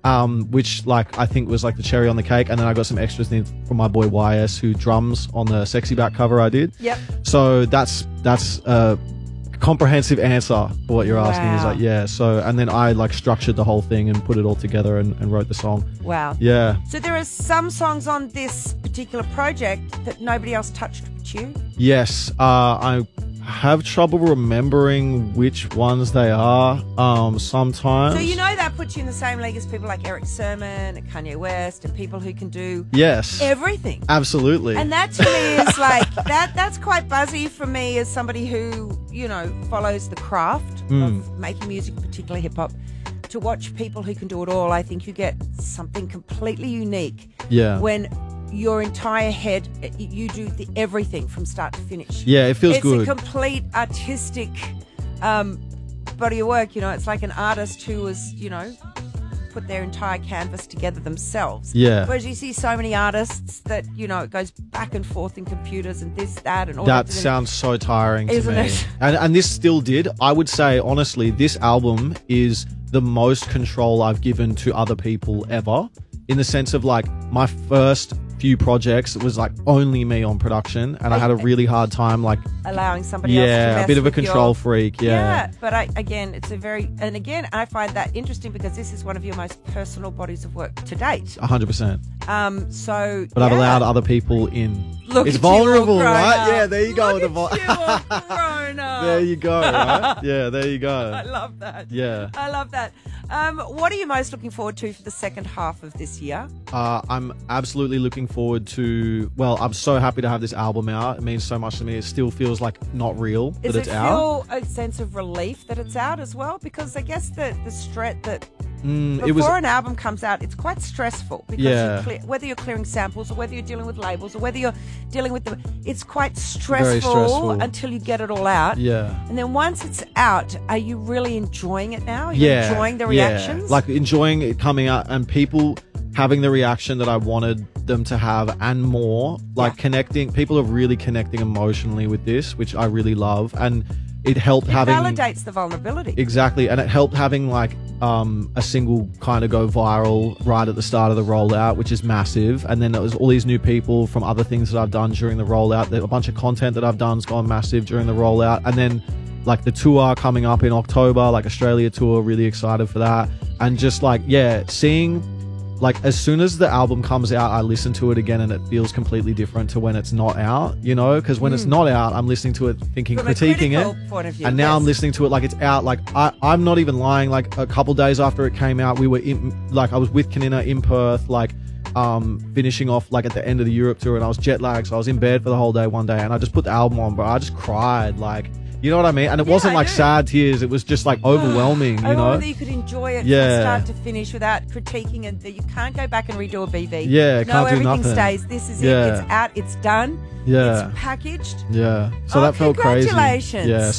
which like I think was like the cherry on the cake. And then I got some extras in from my boy YS, who drums on the Sexy Back cover I did. Yep. So that's a comprehensive answer for what you're asking. Is like, yeah. So, and then I like structured the whole thing and put it all together and wrote the song. Wow. Yeah. So there are some songs on this particular project that nobody else touched but you? Yes. I have trouble remembering which ones they are sometimes. So you know that puts you in the same league as people like Eric Sermon and Kanye West and people who can do everything. Absolutely. And that to me is like that's quite buzzy for me as somebody who, you know, follows the craft of making music, particularly hip hop. To watch people who can do it all, I think you get something completely unique. Yeah. When your entire head, you do everything from start to finish. Yeah, it feels good. It's a complete artistic body of work. You know, it's like an artist who was, you know, put their entire canvas together themselves. Yeah. Whereas you see so many artists that, you know, it goes back and forth in computers and this, that, and all that. That sounds so tiring to Isn't me. it? And this still did. I would say, honestly, this album is the most control I've given to other people ever. In the sense of like my first few projects, it was like only me on production, and I had a really hard time like allowing somebody else to mess a bit of a with control freak. Yeah, but again, it's a very, and again, I find that interesting because this is one of your most personal bodies of work to date. 100%. So, but I've allowed other people in. Look, it's at vulnerable, you all right? up. Yeah, there you go. Look at you all grown up. There you go, right? Yeah, there you go. I love that. Yeah, I love that. What are you most looking forward to for the second half of this year? I'm absolutely looking forward to. Well, I'm so happy to have this album out. It means so much to me. It still feels like not real that it's out. Does it feel a sense of relief that it's out as well? Because I guess the stress that before an album comes out, it's quite stressful because whether you're clearing samples or whether you're dealing with labels or whether you're dealing with it's quite stressful until you get it all out. Yeah. And then once it's out, are you really enjoying it now? Are you enjoying the reactions? Like enjoying it coming out and people having the reaction that I wanted them to have and more. Like connecting, people are really connecting emotionally with this, which I really love. And it helped having validates the vulnerability. Exactly. And it helped having like a single kind of go viral right at the start of the rollout, which is massive. And then there was all these new people from other things that I've done during the rollout. A bunch of content that I've done's gone massive during the rollout. And then like the tour coming up in October, like Australia tour, really excited for that. And just like, seeing like as soon as the album comes out, I listen to it again and it feels completely different to when it's not out, you know, because when it's not out, I'm listening to it thinking, from critiquing it. Point of view, and now I'm listening to it like it's out. Like I'm not even lying. Like a couple days after it came out, we were I was with Kanina in Perth, like finishing off like at the end of the Europe tour, and I was jet lagged, so I was in bed for the whole day one day, and I just put the album on, but I just cried, like, you know what I mean? And it wasn't like sad tears, it was just like overwhelming, you know? That you could enjoy it from start to finish without critiquing, and that you can't go back and redo a BV. Yeah, can't do everything nothing. Stays. This is it. It's out. It's done. Yeah. It's packaged. Yeah. So that felt crazy. Congratulations. Yeah.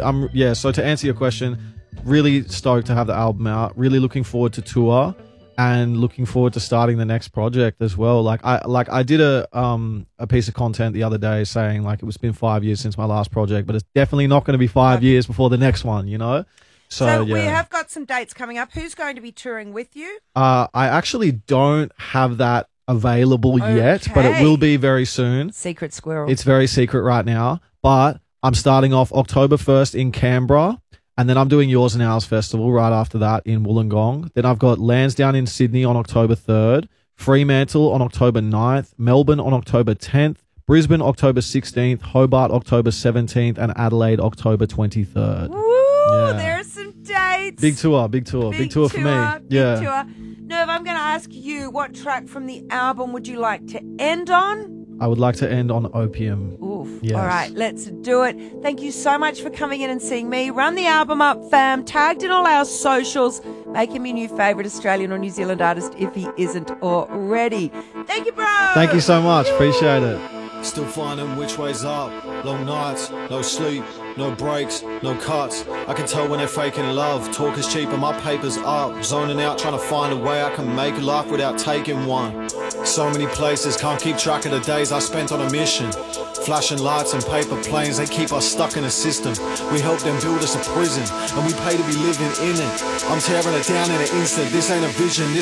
So so to answer your question, really stoked to have the album out. Really looking forward to tour. And looking forward to starting the next project as well. I did a piece of content the other day saying like it's been 5 years since my last project, but it's definitely not going to be 5 years before the next one, you know? So we have got some dates coming up. Who's going to be touring with you? I actually don't have that available yet, but it will be very soon. Secret squirrel. It's very secret right now, but I'm starting off October 1st in Canberra. And then I'm doing Yours and Ours Festival right after that in Wollongong. Then I've got Lansdowne in Sydney on October 3rd, Fremantle on October 9th, Melbourne on October 10th, Brisbane October 16th, Hobart October 17th, and Adelaide October 23rd. Woo! There are some dates. Big tour for me. Yeah. Tour. Nerve, I'm going to ask you, what track from the album would you like to end on? I would like to end on Opium. Oof. Yes. All right, let's do it. Thank you so much for coming in and seeing me. Run the album up, fam. Tagged in all our socials. Make him your new favourite Australian or New Zealand artist if he isn't already. Thank you, bro. Thank you so much. Appreciate it. Still finding which way's up. Long nights, no sleep, no breaks, no cuts. I can tell when they're faking love. Talk is cheap and my paper's up. Zoning out, trying to find a way I can make life without taking one. So many places, can't keep track of the days I spent on a mission. Flashing lights and paper planes, they keep us stuck in a system. We help them build us a prison, and we pay to be living in it. I'm tearing it down in an instant, this ain't a vision.